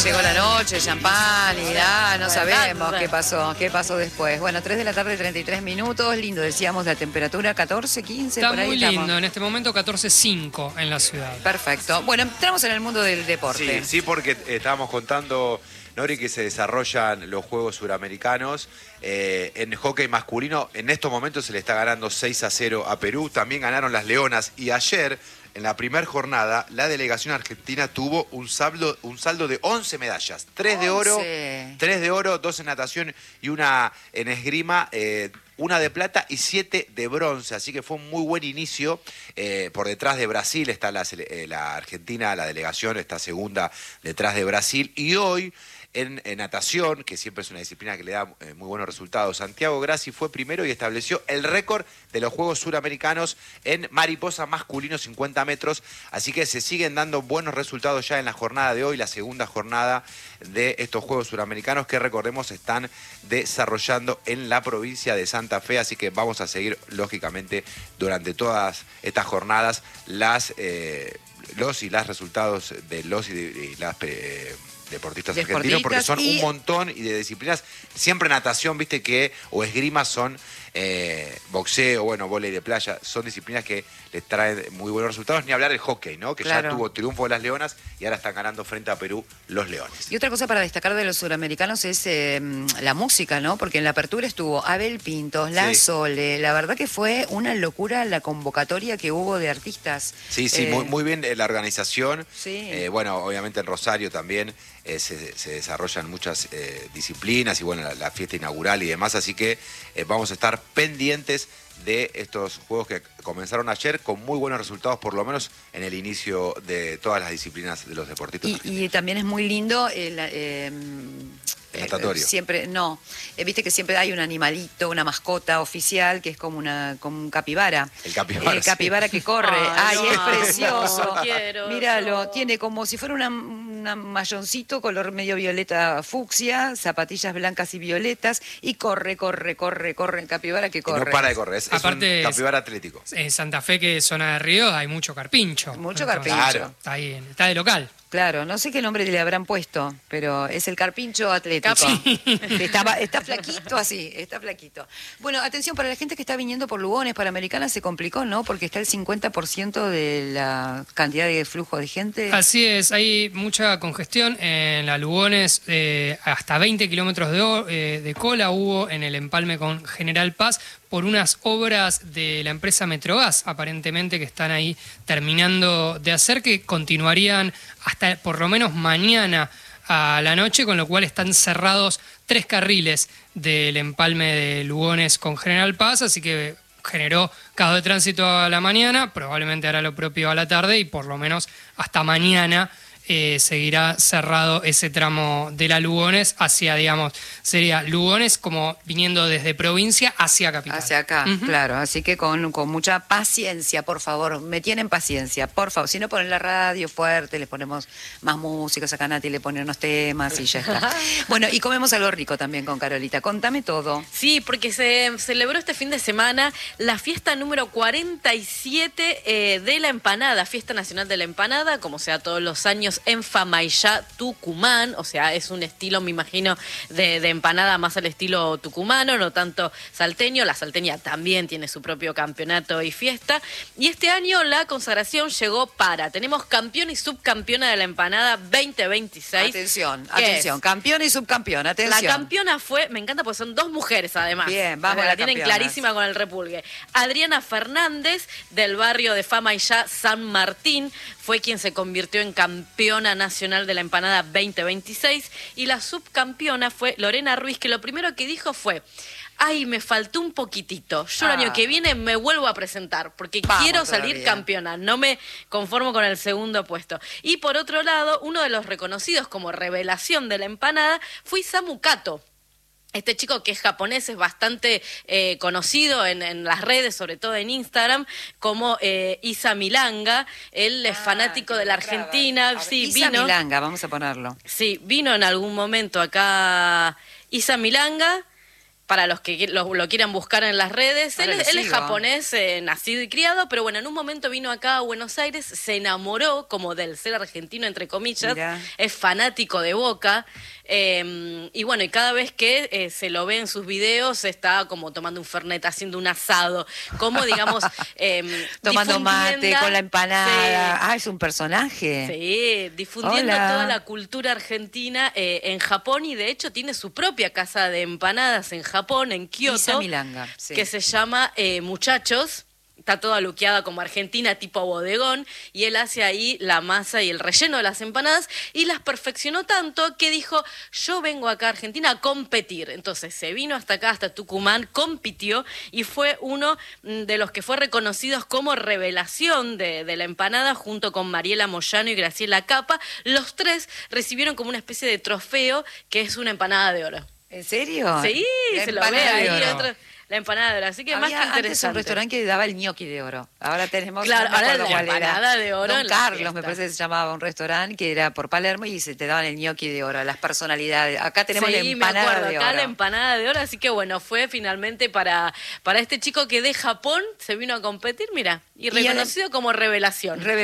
llegó la noche, champán y no sabemos qué pasó después. Bueno, 3 de la tarde, 33 minutos, lindo, decíamos la temperatura, 14, 15, Está por ahí muy estamos. lindo, en este momento 14.5 en la ciudad. Perfecto. Bueno, entramos en el mundo del deporte. Sí, porque estábamos contando, Nori, que se desarrollan los Juegos Suramericanos. En hockey masculino, en estos momentos se le está ganando 6-0 a Perú. También ganaron las Leonas. Y ayer, en la primera jornada, la delegación argentina tuvo un saldo de 11 medallas. 3 de oro, 2 en natación y una en esgrima. Una de plata y 7 de bronce, así que fue un muy buen inicio. Por detrás de Brasil está la Argentina, la delegación está segunda detrás de Brasil. Y hoy, en natación, que siempre es una disciplina que le da muy buenos resultados, Santiago Grassi fue primero y estableció el récord de los Juegos Suramericanos en mariposa masculino 50 metros. Así que se siguen dando buenos resultados ya en la jornada de hoy, la segunda jornada de estos Juegos Suramericanos que, recordemos, están desarrollando en la provincia de Santa Fe. Así que vamos a seguir, lógicamente, durante todas estas jornadas los y las resultados de los y las deportistas argentinos, porque son un montón y de disciplinas. Siempre natación, viste que, o esgrima son boxeo, bueno, vóley de playa, son disciplinas que les traen muy buenos resultados. Ni hablar del hockey, ¿no? Que ya tuvo triunfo de las Leonas y ahora están ganando frente a Perú los Leones. Y otra cosa para destacar de los suramericanos es la música, ¿no? Porque en la apertura estuvo Abel Pintos, La Sole. La verdad que fue una locura la convocatoria que hubo de artistas. Sí, muy bien la organización. Sí. Bueno, obviamente en Rosario también se desarrollan muchas disciplinas y bueno, la fiesta inaugural y demás, así que vamos a estar pendientes de estos juegos que comenzaron ayer con muy buenos resultados, por lo menos en el inicio de todas las disciplinas de los deportistas. Y también es muy lindo el natatorio. Siempre, viste que siempre hay un animalito, una mascota oficial que es como un capibara. El capibara. El capibara que corre. Es precioso. Quiero, míralo, tiene como si fuera un mayoncito color medio violeta fucsia, zapatillas blancas y violetas, y corre, el capibara que corre. Y no para de correr, es Aparte, un capibara atlético. En Santa Fe, que es zona de río, hay mucho carpincho. Mucho Entonces, carpincho. Claro. Está ahí, está de local. Claro, no sé qué nombre le habrán puesto, pero es el carpincho atlético. Está flaquito así, está flaquito. Bueno, atención, para la gente que está viniendo por Lugones, Panamericana se complicó, ¿no? Porque está el 50% de la cantidad de flujo de gente. Así es, hay mucha congestión en la Lugones, hasta 20 kilómetros de cola hubo en el empalme con General Paz por unas obras de la empresa Metrogas, aparentemente, que están ahí terminando de hacer, que continuarían hasta por lo menos mañana a la noche, con lo cual están cerrados 3 carriles del empalme de Lugones con General Paz, así que generó caos de tránsito a la mañana, probablemente hará lo propio a la tarde y por lo menos hasta mañana seguirá cerrado ese tramo de la Lugones hacia, digamos, sería Lugones como viniendo desde provincia hacia capital. Hacia acá, claro. Así que con mucha paciencia, por favor. Me tienen paciencia, por favor. Si no, ponen la radio fuerte, le ponemos más música, a Nati le pone unos temas y ya está. Bueno, y comemos algo rico también con Carolita. Contame todo. Sí, porque se celebró este fin de semana la fiesta número 47 de la empanada, Fiesta Nacional de la Empanada, como sea todos los años en Famaillá, Tucumán. O sea, es un estilo, me imagino, de empanada más al estilo tucumano, no tanto salteño. La salteña también tiene su propio campeonato y fiesta. Y este año la consagración llegó tenemos campeón y subcampeona de la empanada 2026. Atención, campeón y subcampeón, atención. La campeona fue, me encanta porque son 2 mujeres además. Bien, vamos, la tienen clarísima con el repulgue. Adriana Fernández, del barrio de Famaillá, San Martín, fue quien se convirtió en campeona nacional de la empanada 2026, y la subcampeona fue Lorena Ruiz, que lo primero que dijo fue: ay, me faltó un poquitito. Yo el año que viene me vuelvo a presentar porque quiero salir campeona. No me conformo con el segundo puesto. Y por otro lado, uno de los reconocidos como revelación de la empanada fue Isamu Kato. Este chico que es japonés, es bastante conocido en las redes, sobre todo en Instagram, como Isa Milanga. Él es fanático de la Argentina. Sí, Isa Milanga, vamos a ponerlo. Sí, vino en algún momento acá Isa Milanga. para los que lo quieran buscar en las redes. Él es japonés, nacido y criado, pero bueno, en un momento vino acá a Buenos Aires, se enamoró como del ser argentino, entre comillas, mirá. Es fanático de Boca. Y bueno, y cada vez que se lo ve en sus videos está como tomando un fernet, haciendo un asado, como digamos tomando mate con la empanada. Sí. Es un personaje. Sí, difundiendo toda la cultura argentina en Japón, y de hecho tiene su propia casa de empanadas en Japón, en Kioto, Milanga, sí. Que se llama Muchachos. Está toda luqueada como argentina, tipo bodegón, y él hace ahí la masa y el relleno de las empanadas, y las perfeccionó tanto que dijo, yo vengo acá a Argentina a competir. Entonces se vino hasta acá, hasta Tucumán, compitió, y fue uno de los que fue reconocidos como revelación de la empanada, junto con Mariela Moyano y Graciela Capa. Los tres recibieron como una especie de trofeo, que es una empanada de oro. ¿En serio? Sí, se lo ve ahí otro... La empanada de oro, así que había más que interesante. Antes un restaurante que daba el ñoqui de oro. Ahora tenemos... Claro, ahora la empanada de oro. Don Carlos, me parece que se llamaba un restaurante que era por Palermo y se te daban el ñoqui de oro, las personalidades. Acá tenemos la empanada de oro. Acá la empanada de oro, así que bueno, fue finalmente para este chico que de Japón se vino a competir, mira, y reconocido como revelación.